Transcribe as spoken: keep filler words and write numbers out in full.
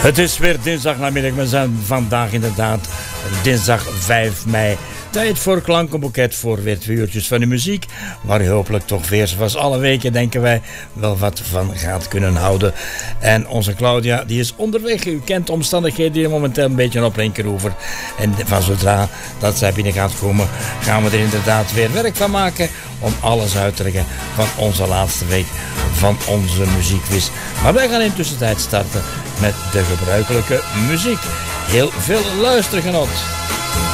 Het is weer dinsdag namiddag. We zijn vandaag inderdaad dinsdag vijf mei. Tijd voor Klankenboeket, voor weer twee uurtjes van de muziek, waar u hopelijk toch weer zoals alle weken, denken wij, wel wat van gaat kunnen houden. En onze Claudia, die is onderweg. U kent de omstandigheden die momenteel een beetje op linkeroever. En van zodra dat zij binnen gaat komen, gaan we er inderdaad weer werk van maken om alles uit te leggen van onze laatste week van onze muziekquiz. Maar wij gaan in tussentijd starten met de gebruikelijke muziek. Heel veel luistergenot.